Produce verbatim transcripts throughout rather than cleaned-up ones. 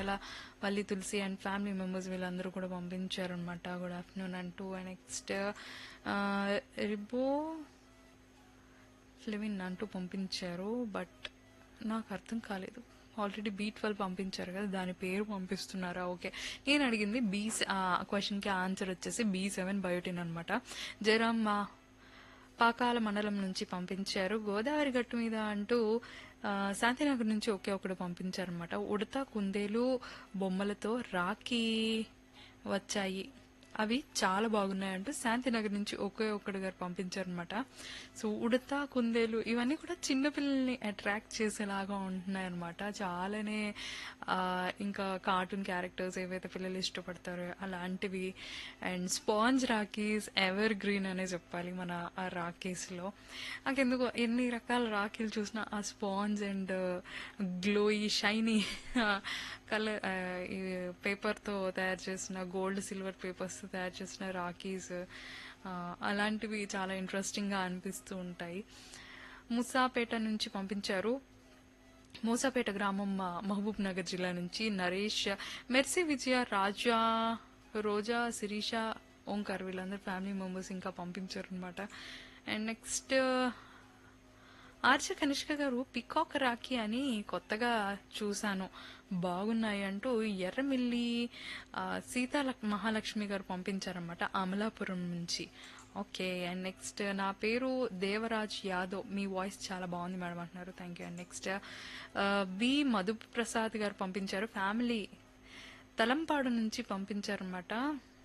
Vennela, Valli Tulasi and family members వీళ్ళందరూ కూడా పంపించారు అనమాట. గుడ్ ఆఫ్టర్నూన్ అంటూ. అండ్ నెక్స్ట్ రిబో ఫ్లెవిన్ అంటూ పంపించారు, బట్ నాకు అర్థం కాలేదు. ఆల్రెడీ బీ ట్వెల్వ్ పంపించారు కదా, దాని పేరు పంపిస్తున్నారా? ఓకే, నేను అడిగింది బీ క్వశ్చన్కి ఆన్సర్ వచ్చేసి బీ సెవెన్ బయోటిన్ అనమాట. జయరామ్ మా పాకాల మండలం నుంచి పంపించారు. గోదావరి గట్టు మీద అంటూ ఆ, శాంతినగర్ నుంచి ఒకే ఒకడు పంపించారనమాట. ఉడత కుందేలు బొమ్మలతో రాఖీ వచ్చాయి, అవి చాలా బాగున్నాయంటూ శాంతినగర్ నుంచి ఒకే ఒక్కడు గారు పంపించారనమాట. సో ఉడత కుందేలు ఇవన్నీ కూడా చిన్నపిల్లల్ని అట్రాక్ట్ చేసేలాగా ఉంటున్నాయి అనమాట. చాలానే ఆ, ఇంకా కార్టూన్ క్యారెక్టర్స్ ఏవైతే పిల్లలు ఇష్టపడతారో అలాంటివి. And sponge rakhis ever green అనే చెప్పాలి మన ఆ రాఖీస్లో. నాకెందుకు ఎన్ని రకాల రాఖీలు చూసినా ఆ sponge and glowy shiny colour ఈ పేపర్తో తయారు చేసిన గోల్డ్ సిల్వర్ పేపర్స్ తయారు చేసిన రాఖీస్ అలాంటివి చాలా ఇంట్రెస్టింగ్గా అనిపిస్తూ ఉంటాయి. ముసాపేట నుంచి పంపించారు. మూసాపేట గ్రామం మహబూబ్ నగర్ జిల్లా నుంచి నరేష్, మెర్సీ విజయ, రాజా, రోజా, శిరీష, ఓంకార్ వీళ్ళందరూ ఫ్యామిలీ మెంబర్స్ ఇంకా పంపించారు అనమాట. అండ్ నెక్స్ట్ ఆర్చ కనిష్క గారు పికాక్ రాఖీ అని కొత్తగా చూశాను, బాగున్నాయి అంటూ ఎర్రమిల్లి ఆ, సీతా లక్- మహాలక్ష్మి గారు పంపించారనమాట అమలాపురం నుంచి. ఓకే, అండ్ నెక్స్ట్ నా పేరు దేవరాజ్ యాదవ్, మీ వాయిస్ చాలా బాగుంది మేడం అంటున్నారు. Thank you. And next B Madhu Prasad గారు పంపించారు, ఫ్యామిలీ తలంపాడు నుంచి పంపించారనమాట.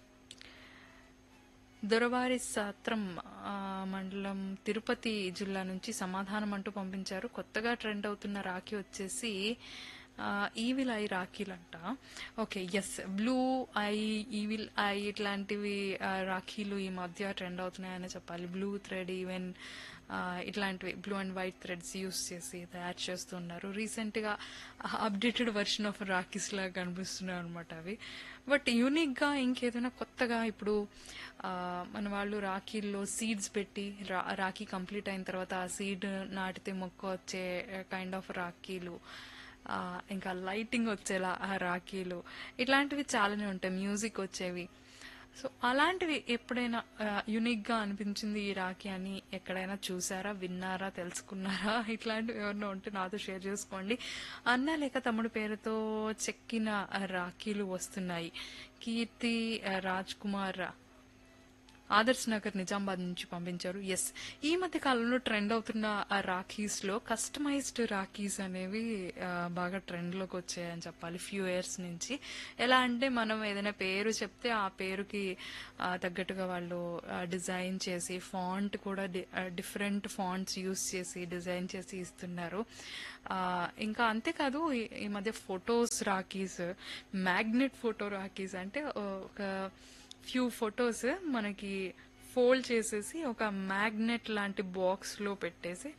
దొరవారి సత్రం ఆ, మండలం తిరుపతి జిల్లా నుంచి సమాధానం అంటూ పంపించారు. కొత్తగా ట్రెండ్ అవుతున్న రాఖీ వచ్చేసి evil eye రాఖీలంట. Okay, yes, blue I, evil eye ఇట్లాంటివి ఆ, రాఖీలు ఈ మధ్య ట్రెండ్ అవుతున్నాయని చెప్పాలి. బ్లూ థ్రెడ్ ఈవెన్ ఇట్లాంటివి blue and white threads use చేసి తయారు చేస్తున్నారు. రీసెంట్గా అప్డేటెడ్ వర్షన్ ఆఫ్ రాఖీస్ లాగా కనిపిస్తున్నాయి అనమాట అవి. బట్ యూనిక్గా ఇంకేదైనా కొత్తగా ఇప్పుడు ఆ, మన వాళ్ళు రాఖీల్లో సీడ్స్ పెట్టి రా రాఖీ కంప్లీట్ అయిన తర్వాత ఆ సీడ్ నాటితే మొక్క వచ్చే కైండ్ ఆఫ్ రాఖీలు, ఆ, ఇంకా లైటింగ్ వచ్చేలా ఆ రాఖీలు ఇట్లాంటివి చాలానే ఉంటాయి, మ్యూజిక్ వచ్చేవి. సో అలాంటివి ఎప్పుడైనా యునిక్గా అనిపించింది ఈ రాఖీ అని ఎక్కడైనా చూసారా, విన్నారా, తెలుసుకున్నారా? ఇట్లాంటివి ఏమన్నా ఉంటే నాతో షేర్ చేసుకోండి. అన్న లేక తమ్ముడు పేరుతో చెక్కిన రాఖీలు వస్తున్నాయి. కీర్తి ఆ, రాజ్ కుమార్ ఆదర్శ్ నగర్ నిజామాబాద్ నుంచి పంపించారు. ఎస్, ఈ మధ్య కాలంలో ట్రెండ్ అవుతున్న ఆ రాఖీస్ లో కస్టమైజ్డ్ రాఖీస్ అనేవి ఆ, బాగా ట్రెండ్ లోకి వచ్చాయని చెప్పాలి ఫ్యూ ఇయర్స్ నుంచి. ఎలా అంటే మనం ఏదైనా పేరు చెప్తే ఆ పేరుకి ఆ, తగ్గట్టుగా వాళ్ళు డిజైన్ చేసి ఫాంట్ కూడా డిఫరెంట్ ఫాంట్స్ యూస్ చేసి డిజైన్ చేసి ఇస్తున్నారు. ఆ, ఇంకా అంతేకాదు ఈ ఈ మధ్య photos rakhis, magnet photo rakhis అంటే ఒక ఫ్యూ ఫొటోస్ మనకి ఫోల్డ్ చేసేసి ఒక మ్యాగ్నెట్ లాంటి బాక్స్ లో పెట్టేసి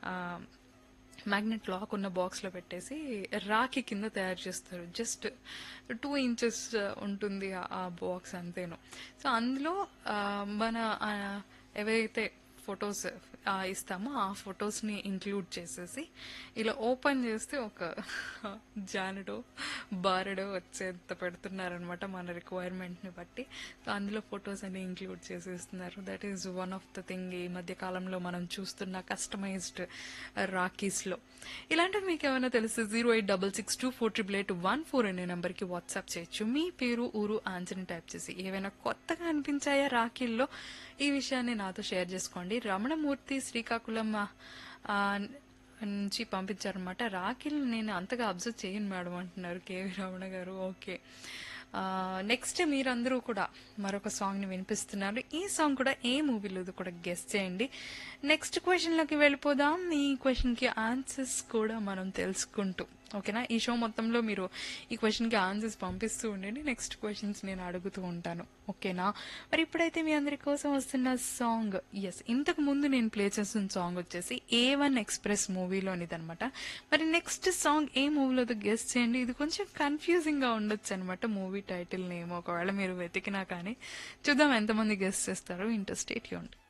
మ్యాగ్నెట్ లాక్ ఉన్న బాక్స్ లో పెట్టేసి రాఖీ కింద తయారు చేస్తారు. జస్ట్ టూ ఇంచెస్ ఉంటుంది ఆ- ఆ బాక్స్ అంతేను. సో అందులో ఆ, మన ఆ, ఏవైతే ఫొటోస్ ఇస్తామో ఆ ఫొటోస్ ని ఇంక్లూడ్ చేసేసి ఇలా ఓపెన్ చేస్తే ఒక జానడో బారడో వచ్చేంత పెడుతున్నారనమాట మన రిక్వైర్మెంట్ ని బట్టి. సో అందులో ఫొటోస్ అన్ని ఇంక్లూడ్ చేసేస్తున్నారు. That is one of the thing ఈ మధ్య కాలంలో మనం చూస్తున్న కస్టమైజ్డ్ రాఖీస్ లో. ఇలాంటివి మీకు ఏమైనా తెలిస్తే zero eight double six two four triple eight one four అనే నెంబర్కి వాట్సాప్ చేయొచ్చు. మీ పేరు ఊరు ఆన్సర్ని టైప్ చేసి ఏవైనా కొత్తగా అనిపించాయా రాఖీల్లో ఈ విషయాన్ని నాతో షేర్ చేసుకోండి. రమణమూర్తి శ్రీకాకుళం ఆ, నుంచి పంపించారనమాట. రాఖీలు నేను అంతగా అబ్జర్వ్ చేయను మేడం అంటున్నారు కేవీ రమణ గారు. ఓకే, నెక్స్ట్ మీరందరూ కూడా మరొక సాంగ్ ని వినిపిస్తున్నారు. ఈ సాంగ్ కూడా ఏ మూవీలో కూడా గెస్ట్ చేయండి. నెక్స్ట్ క్వశ్చన్ లోకి వెళ్ళిపోదాం. ఈ క్వశ్చన్ కి ఆన్సర్స్ కూడా మనం తెలుసుకుంటూ, ఓకేనా? ఈ షో మొత్తంలో మీరు ఈ క్వశ్చన్ కి ఆన్సర్స్ పంపిస్తూ ఉండండి, నెక్స్ట్ క్వశ్చన్స్ నేను అడుగుతూ ఉంటాను, ఓకేనా? మరి ఇప్పుడైతే మీ అందరి కోసం వస్తున్న సాంగ్, ఎస్, ఇంతకు ముందు నేను ప్లే చేస్తున్న సాంగ్ వచ్చేసి ఏ వన్ ఎక్స్ప్రెస్ మూవీలోనిది అనమాట. మరి నెక్స్ట్ సాంగ్ ఏ మూవీలో గెస్ట్ చేయండి. ఇది కొంచెం కన్ఫ్యూజింగ్ గా ఉండొచ్చు అనమాట మూవీ టైటిల్ నేమ్, ఒకవేళ మీరు వెతికినా కానీ. చూద్దాం ఎంతమంది గెస్ట్ చేస్తారో. ఇంటర్ స్టేట్ యూన్.